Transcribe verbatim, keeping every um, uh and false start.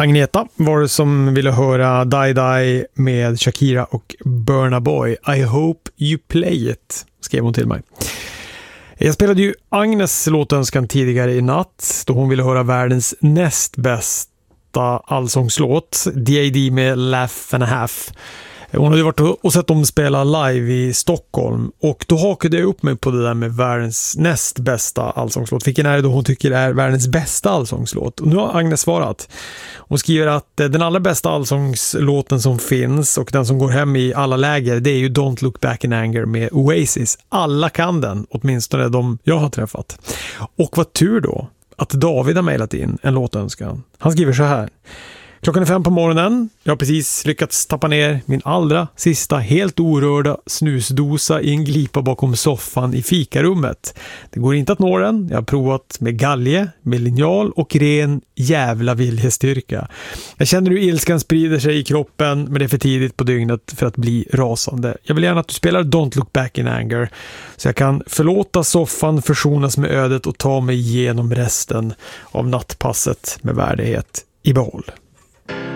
Agneta var det som ville höra Die Die med Shakira och Burna Boy. I hope you play it, skrev hon till mig. Jag spelade ju Agnes låtönskan tidigare i natt då hon ville höra världens näst bästa allsångslåt, D A D med Laugh and a Half. Hon hade ju varit och sett dem spela live i Stockholm och då hakade jag upp mig på det där med världens näst bästa allsångslåt. Vilken är det då hon tycker är världens bästa allsångslåt? Och nu har Agnes svarat. Hon skriver att den allra bästa allsångslåten som finns och den som går hem i alla läger, det är ju Don't Look Back in Anger med Oasis. Alla kan den, åtminstone de jag har träffat. Och vad tur då att David har mejlat in en låtönskan. Han skriver så här. Klockan är fem på morgonen. Jag har precis lyckats tappa ner min allra sista helt orörda snusdosa i en glipa bakom soffan i fikarummet. Det går inte att nå den. Jag har provat med galge, med linjal och ren jävla viljestyrka. Jag känner hur ilskan sprider sig i kroppen, men det är för tidigt på dygnet för att bli rasande. Jag vill gärna att du spelar Don't Look Back in Anger så jag kan förlåta soffan, försonas med ödet och ta mig igenom resten av nattpasset med värdighet i behåll.